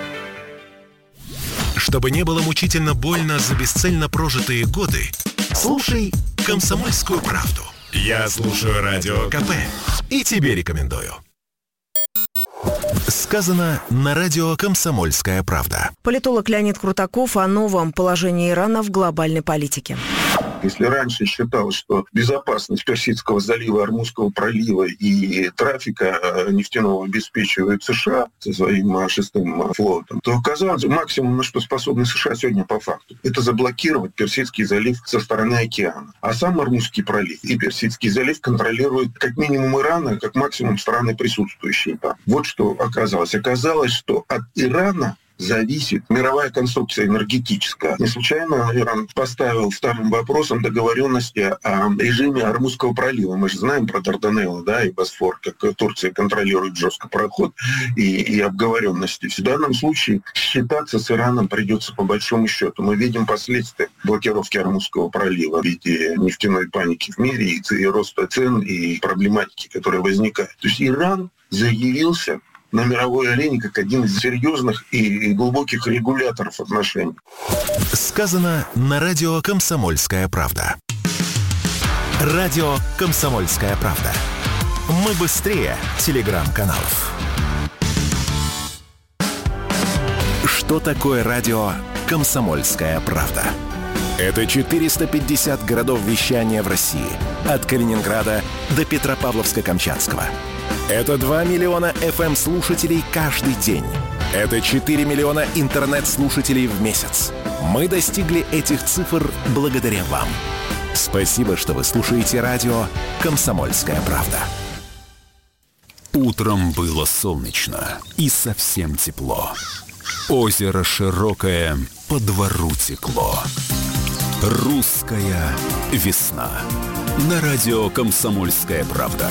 Чтобы не было мучительно больно за бесцельно прожитые годы, слушай «Комсомольскую правду». Я слушаю Радио КП и тебе рекомендую. Сказано на радио «Комсомольская правда». Политолог Леонид Крутаков о новом положении Ирана в глобальной политике. Если раньше считалось, что безопасность Персидского залива, Ормузского пролива и трафика нефтяного обеспечивает США со своим 6-м флотом, то оказалось, максимум, на что способны США сегодня по факту, это заблокировать Персидский залив со стороны океана. А сам Ормузский пролив и Персидский залив контролируют как минимум Иран, а как максимум страны, присутствующие там. Вот что оказалось. Оказалось, что от Ирана зависит мировая конструкция энергетическая. Не случайно Иран поставил вторым вопросом договоренности о режиме Ормузского пролива. Мы же знаем про Дарданеллы, да, и Босфор, как Турция контролирует жестко проход и обговоренности. В данном случае считаться с Ираном придется по большому счету. Мы видим последствия блокировки Ормузского пролива в виде нефтяной паники в мире и роста цен, и проблематики, которые возникают. То есть Иран заявился на мировой арене как один из серьезных и глубоких регуляторов отношений. Сказано на радио «Комсомольская правда». Радио «Комсомольская правда». Мы быстрее телеграм-каналов. Что такое радио «Комсомольская правда»? Это 450 городов вещания в России. От Калининграда до Петропавловска-Камчатского. Это 2 миллиона FM-слушателей каждый день. Это 4 миллиона интернет-слушателей в месяц. Мы достигли этих цифр благодаря вам. Спасибо, что вы слушаете радио «Комсомольская правда». Утром было солнечно и совсем тепло. Озеро широкое, по двору текло. Русская весна. На радио «Комсомольская правда».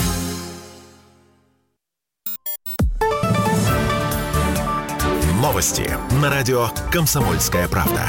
Новости на радио «Комсомольская правда».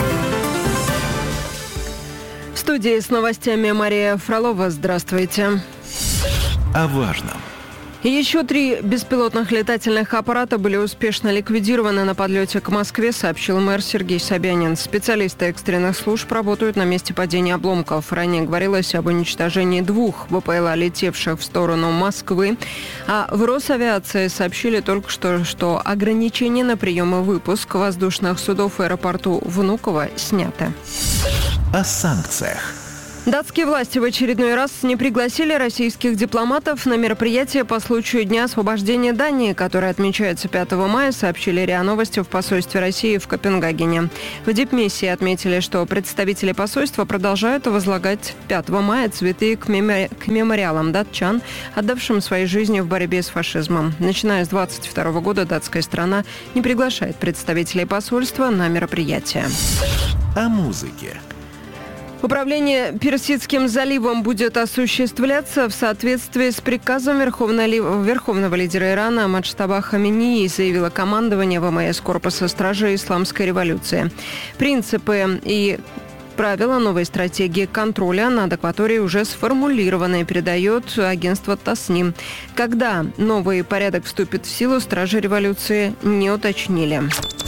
В студии с новостями Мария Фролова. Здравствуйте. О важном. Еще 3 беспилотных летательных аппарата были успешно ликвидированы на подлете к Москве, сообщил мэр Сергей Собянин. Специалисты экстренных служб работают на месте падения обломков. Ранее говорилось об уничтожении 2 БПЛА, летевших в сторону Москвы. А в Росавиации сообщили только что ограничения на прием и выпуск воздушных судов в аэропорту Внуково сняты. О санкциях. Датские власти в очередной раз не пригласили российских дипломатов на мероприятие по случаю Дня освобождения Дании, которое отмечается 5 мая, сообщили РИА Новости в посольстве России в Копенгагене. В дипмиссии отметили, что представители посольства продолжают возлагать 5 мая цветы к мемориалам датчан, отдавшим свои жизни в борьбе с фашизмом. Начиная с 2022 года датская страна не приглашает представителей посольства на мероприятие. О музыке. Управление Персидским заливом будет осуществляться в соответствии с приказом верховного лидера Ирана Маджтаба Хаминеи, заявило командование ВМС Корпуса стражей Исламской революции. Принципы и правила новой стратегии контроля над акваторией уже сформулированы, передает агентство ТАСНИМ. Когда новый порядок вступит в силу, стражи революции не уточнили.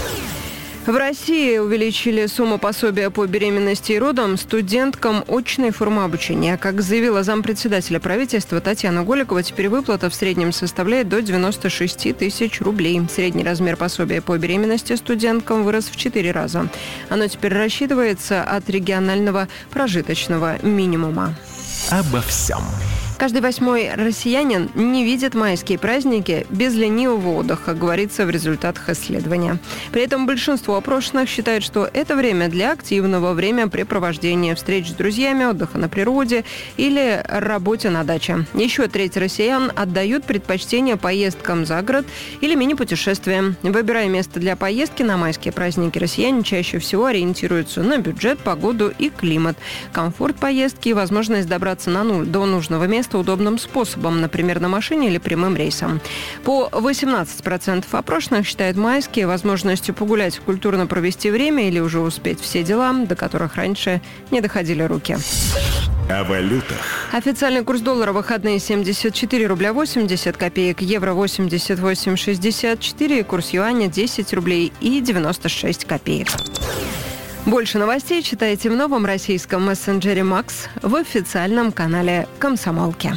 В России увеличили сумму пособия по беременности и родам студенткам очной формы обучения. Как заявила зампредседателя правительства Татьяна Голикова, теперь выплата в среднем составляет до 96 тысяч рублей. Средний размер пособия по беременности студенткам вырос в 4 раза. Оно теперь рассчитывается от регионального прожиточного минимума. Обо всем. Каждый 8-й россиянин не видит майские праздники без ленивого отдыха, говорится в результатах исследования. При этом большинство опрошенных считает, что это время для активного времяпрепровождения, встреч с друзьями, отдыха на природе или работе на даче. Еще 1/3 россиян отдают предпочтение поездкам за город или мини-путешествиям. Выбирая место для поездки на майские праздники, россияне чаще всего ориентируются на бюджет, погоду и климат, комфорт поездки и возможность добраться до нужного места удобным способом, например, на машине или прямым рейсом. По 18% опрошенных считают майские возможностью погулять, культурно провести время или уже успеть все дела, до которых раньше не доходили руки. О валютах. Официальный курс доллара в выходные 74 рубля 80 копеек, евро 88,64, курс юаня 10 рублей и 96 копеек. Больше новостей читайте в новом российском мессенджере «Макс» в официальном канале «Комсомолки».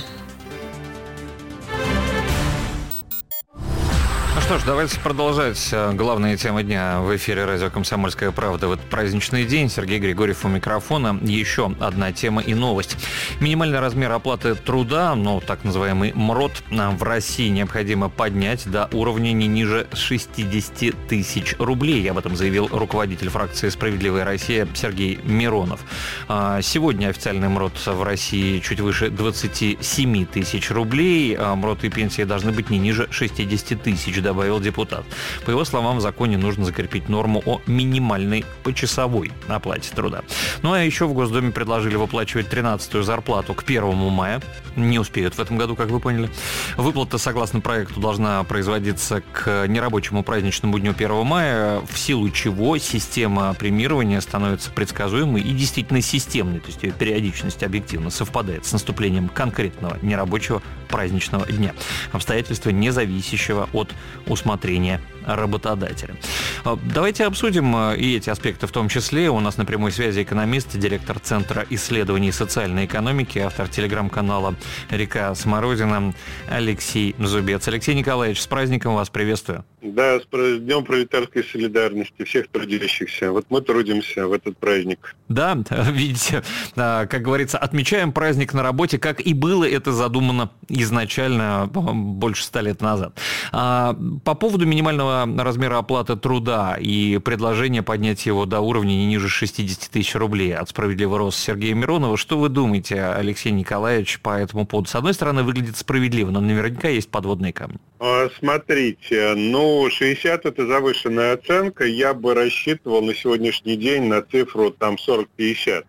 Ну что ж, давайте продолжать главные темы дня в эфире радио «Комсомольская правда» в этот праздничный день. Сергей Григорьев у микрофона. Еще одна тема и новость. Минимальный размер оплаты труда, так называемый МРОТ, в России необходимо поднять до уровня не ниже 60 тысяч рублей. Об этом заявил руководитель фракции «Справедливая Россия» Сергей Миронов. Сегодня официальный МРОТ в России чуть выше 27 тысяч рублей. МРОТ и пенсии должны быть не ниже 60 тысяч, добавил депутат. По его словам, в законе нужно закрепить норму о минимальной почасовой оплате труда. А еще в Госдуме предложили выплачивать 13-ю зарплату к 1 мая. Не успеют в этом году, как вы поняли. Выплата, согласно проекту, должна производиться к нерабочему праздничному дню 1 мая, в силу чего система премирования становится предсказуемой и действительно системной, то есть ее периодичность объективно совпадает с наступлением конкретного нерабочего праздничного дня. Обстоятельства, не зависящего от усмотрения работодателя. Давайте обсудим и эти аспекты в том числе. У нас на прямой связи экономист, директор Центра исследований социальной экономики, автор телеграм-канала «Река Смородина» Алексей Зубец. Алексей Николаевич, с праздником вас, приветствую. Да, с Днем пролетарской солидарности всех трудящихся. Вот мы трудимся в этот праздник. Да, видите, как говорится, отмечаем праздник на работе, как и было это задумано изначально больше 100 лет назад. По поводу минимального размера оплаты труда и предложения поднять его до уровня не ниже 60 тысяч рублей от «Справедливого роста» Сергея Миронова. Что вы думаете, Алексей Николаевич, по этому поводу? С одной стороны, выглядит справедливо, но наверняка есть подводные камни. Смотрите, 60 – это завышенная оценка. Я бы рассчитывал на сегодняшний день на цифру там 40-50.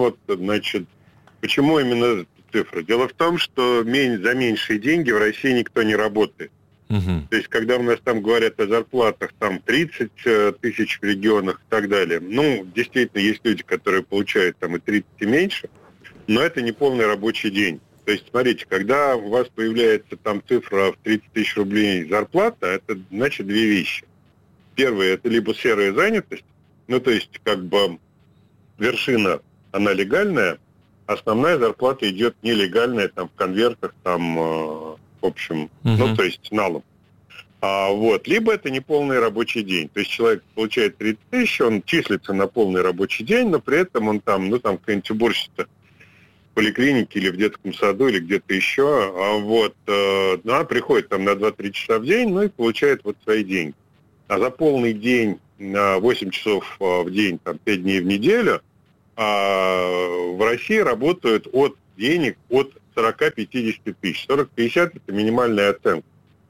Почему именно эта цифра? Дело в том, что за меньшие деньги в России никто не работает. То есть, когда у нас там говорят о зарплатах там 30 тысяч в регионах и так далее, действительно, есть люди, которые получают там и 30 и меньше, но это не полный рабочий день. То есть, смотрите, когда у вас появляется там цифра в 30 тысяч рублей зарплата, это значит две вещи. Первое, это либо серая занятость, то есть, вершина, она легальная, основная зарплата идет нелегальная, там, в конвертах, там, в общем, то есть, налом. Либо это не полный рабочий день. То есть, человек получает 30 тысяч, он числится на полный рабочий день, но при этом он там, какая-нибудь уборщица в поликлинике или в детском саду, или где-то еще, приходит там на 2-3 часа в день, и получает свои деньги. А за полный день, 8 часов в день, там, 5 дней в неделю, в России работают от денег от 40-50 тысяч. 40-50 – это минимальная оценка.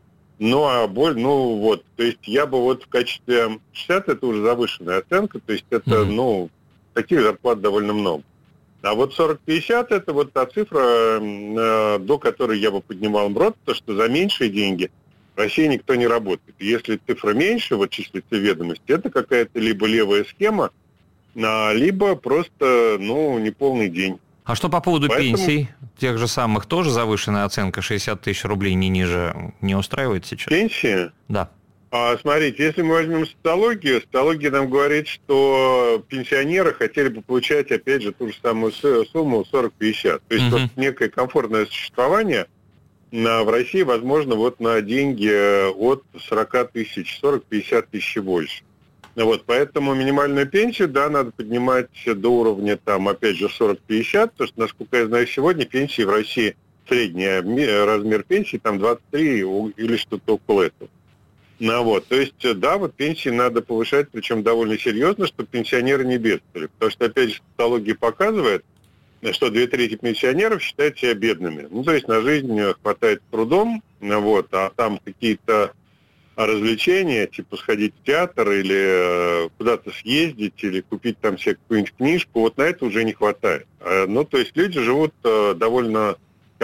То есть я бы в качестве 60 – это уже завышенная оценка, то есть это, таких зарплат довольно много. А 40-50 – это та цифра, до которой я бы поднимал рот, потому что за меньшие деньги в России никто не работает. Если цифра меньше, числится ведомости, это какая-то либо левая схема, либо просто, неполный день. А что по поводу пенсий? Тех же самых тоже завышенная оценка 60 тысяч рублей, не ниже, не устраивает сейчас? Пенсии? Да. Смотрите, если мы возьмем социология нам говорит, что пенсионеры хотели бы получать, опять же, ту же самую сумму 40-50. То есть некое комфортное существование в России возможно на деньги от 40 тысяч, 40-50 тысяч и больше. Поэтому минимальную пенсию, надо поднимать до уровня, опять же, 40-50, потому что, насколько я знаю, сегодня пенсии в России, средний размер пенсии, 23 или что-то около этого. То есть, пенсии надо повышать, причем довольно серьезно, чтобы пенсионеры не бедствовали. Потому что, опять же, социология показывает, что 2/3 пенсионеров считают себя бедными. То есть, на жизнь хватает трудом, а там какие-то развлечения, типа сходить в театр или куда-то съездить, или купить там себе какую-нибудь книжку, на это уже не хватает. То есть люди живут довольно,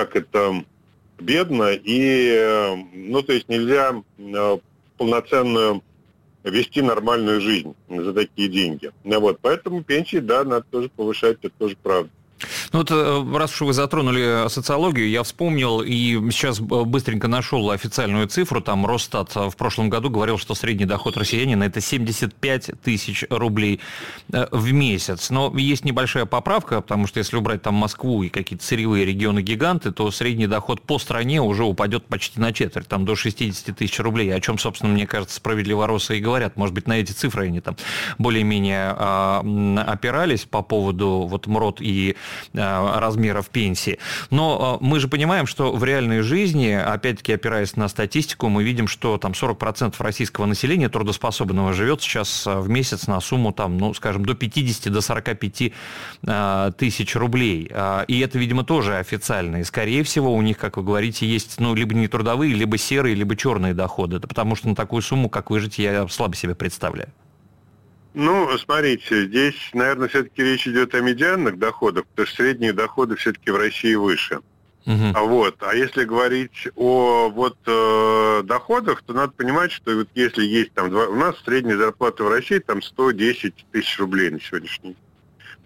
бедно, и, то есть нельзя полноценную вести нормальную жизнь за такие деньги. Поэтому пенсии, надо тоже повышать, это тоже правда. Раз уж вы затронули социологию, я вспомнил и сейчас быстренько нашел официальную цифру. Там Росстат в прошлом году говорил, что средний доход россиянина – это 75 тысяч рублей в месяц. Но есть небольшая поправка, потому что если убрать там Москву и какие-то сырьевые регионы-гиганты, то средний доход по стране уже упадет почти на четверть, там до 60 тысяч рублей, о чем, собственно, мне кажется, справедливоросы и говорят. Может быть, на эти цифры они там более-менее опирались по поводу МРОТ и размеров пенсии. Но мы же понимаем, что в реальной жизни, опять-таки опираясь на статистику, мы видим, что там 40% российского населения трудоспособного живет сейчас в месяц на сумму до 50, до 45 тысяч рублей. И это, видимо, тоже официально. И, скорее всего, у них, как вы говорите, есть либо не трудовые, либо серые, либо черные доходы. Это потому что на такую сумму, как выжить, я слабо себе представляю. Смотрите, здесь, наверное, все-таки речь идет о медианных доходах, потому что средние доходы все-таки в России выше. А если говорить о доходах, то надо понимать, что если есть у нас средняя зарплата в России 110 тысяч рублей на сегодняшний день.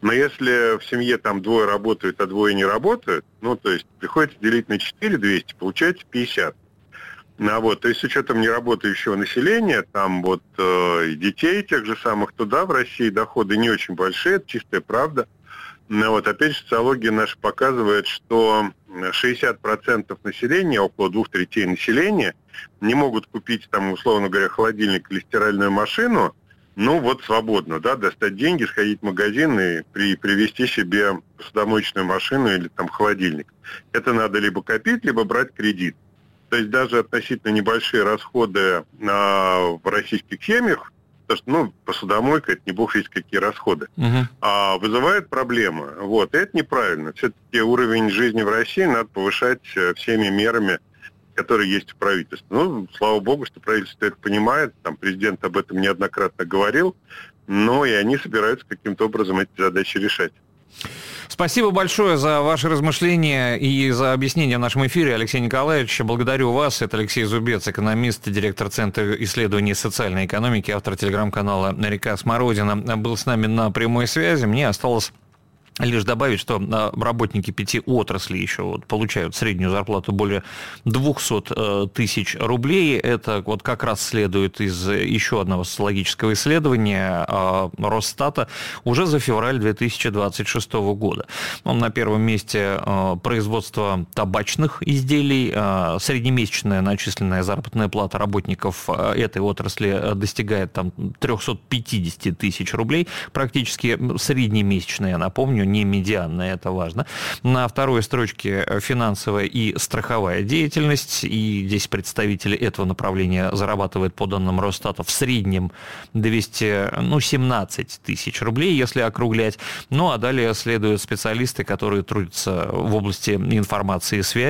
Но если в семье там двое работают, а двое не работают, ну, то есть приходится делить на 4 200, получается 50. То есть с учетом неработающего населения, там вот и детей тех же самых туда, в России, доходы не очень большие, это чистая правда. Опять же, социология наша показывает, что 60% населения, около 2/3 населения, не могут купить, там, условно говоря, холодильник или стиральную машину, свободно, да, достать деньги, сходить в магазин и привезти себе посудомоечную машину или там холодильник. Это надо либо копить, либо брать кредит. То есть даже относительно небольшие расходы в российских семьях, потому что, посудомойка, это не бог весть какие расходы, вызывает проблемы. И это неправильно. Все-таки уровень жизни в России надо повышать всеми мерами, которые есть в правительстве. Слава богу, что правительство это понимает, там президент об этом неоднократно говорил, но и они собираются каким-то образом эти задачи решать. Спасибо большое за ваши размышления и за объяснение в нашем эфире, Алексей Николаевич. Благодарю вас. Это Алексей Зубец, экономист, директор Центра исследований социальной экономики, автор телеграм-канала «Река Смородина». Был с нами на прямой связи. Мне осталось лишь добавить, что работники 5 отраслей еще получают среднюю зарплату более 200 тысяч рублей. Это как раз следует из еще одного социологического исследования Росстата уже за февраль 2026 года. На первом месте производство табачных изделий. Среднемесячная начисленная заработная плата работников этой отрасли достигает 350 тысяч рублей. Практически среднемесячная, я напомню, не медианная, это важно. На второй строчке финансовая и страховая деятельность, и здесь представители этого направления зарабатывают, по данным Росстата, в среднем 217 тысяч рублей, если округлять. А далее следуют специалисты, которые трудятся в области информации и связи,